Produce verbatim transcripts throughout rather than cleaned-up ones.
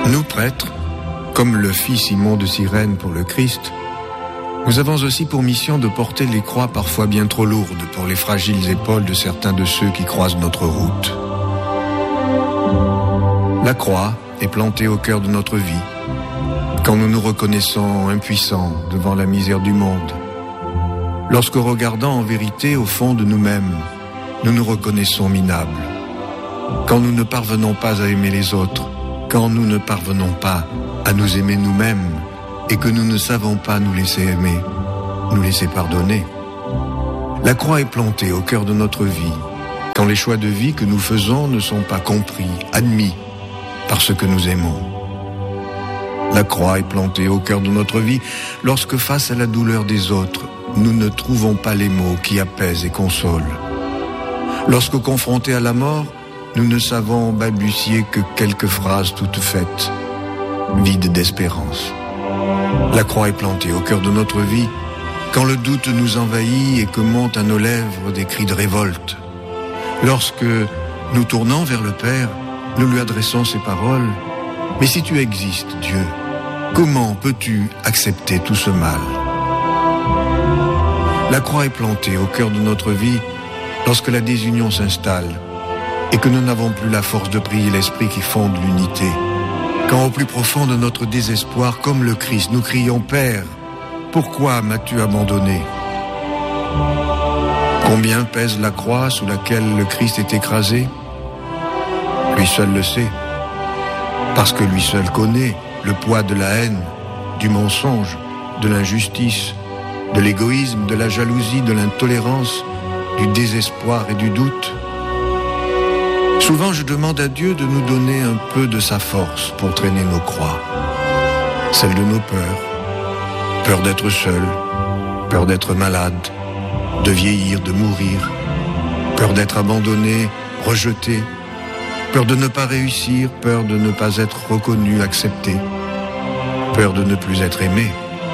Nous, prêtres, comme le fit Simon de Cyrène pour le Christ, nous avons aussi pour mission de porter les croix parfois bien trop lourdes pour les fragiles épaules de certains de ceux qui croisent notre route. La croix est plantée au cœur de notre vie, quand nous nous reconnaissons impuissants devant la misère du monde, lorsque regardant en vérité au fond de nous-mêmes, nous nous reconnaissons minables, quand nous ne parvenons pas à aimer les autres, quand nous ne parvenons pas à nous aimer nous-mêmes et que nous ne savons pas nous laisser aimer, nous laisser pardonner. La croix est plantée au cœur de notre vie, quand les choix de vie que nous faisons ne sont pas compris, admis par ce que nous aimons. La croix est plantée au cœur de notre vie lorsque, face à la douleur des autres, nous ne trouvons pas les mots qui apaisent et consolent. Lorsque, confrontés à la mort, nous ne savons balbutier que quelques phrases toutes faites, vides d'espérance. La croix est plantée au cœur de notre vie quand le doute nous envahit et que montent à nos lèvres des cris de révolte. Lorsque, nous tournant vers le Père, nous lui adressons ces paroles. Mais si tu existes, Dieu, comment peux-tu accepter tout ce mal? La croix est plantée au cœur de notre vie lorsque la désunion s'installe et que nous n'avons plus la force de prier l'Esprit qui fonde l'unité. Quand au plus profond de notre désespoir, comme le Christ, nous crions « Père, pourquoi m'as-tu abandonné ?» Combien pèse la croix sous laquelle le Christ est écrasé? Lui seul le sait, parce que lui seul connaît le poids de la haine, du mensonge, de l'injustice, de l'égoïsme, de la jalousie, de l'intolérance, du désespoir et du doute. Souvent, je demande à Dieu de nous donner un peu de sa force pour traîner nos croix, celle de nos peurs, peur d'être seul, peur d'être malade, de vieillir, de mourir, peur d'être abandonné, rejeté, peur de ne pas réussir, peur de ne pas être reconnu, accepté, peur de ne plus être aimé.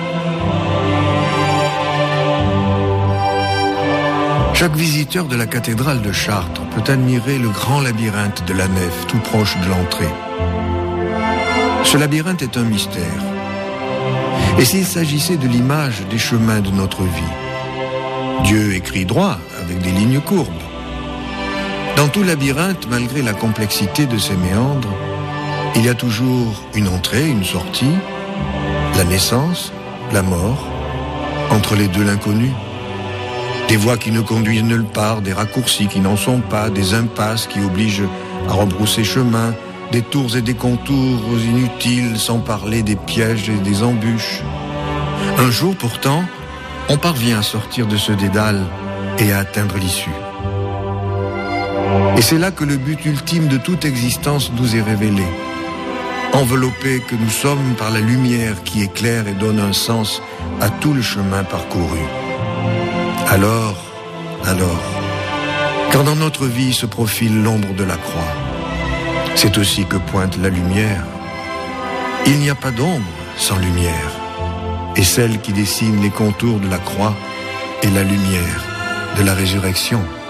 Chaque visiteur de la cathédrale de Chartres peut admirer le grand labyrinthe de la nef tout proche de l'entrée. Ce labyrinthe est un mystère. Et s'il s'agissait de l'image des chemins de notre vie, Dieu écrit droit avec des lignes courbes. Dans tout labyrinthe, malgré la complexité de ses méandres, il y a toujours une entrée, une sortie, la naissance, la mort, entre les deux l'inconnu. Des voies qui ne conduisent nulle part, des raccourcis qui n'en sont pas, des impasses qui obligent à rebrousser chemin, des tours et des contours inutiles, sans parler des pièges et des embûches. Un jour pourtant, on parvient à sortir de ce dédale et à atteindre l'issue. Et c'est là que le but ultime de toute existence nous est révélé. Enveloppés que nous sommes par la lumière qui éclaire et donne un sens à tout le chemin parcouru. Alors, alors, quand dans notre vie se profile l'ombre de la croix, c'est aussi que pointe la lumière. Il n'y a pas d'ombre sans lumière, et celle qui dessine les contours de la croix est la lumière de la résurrection.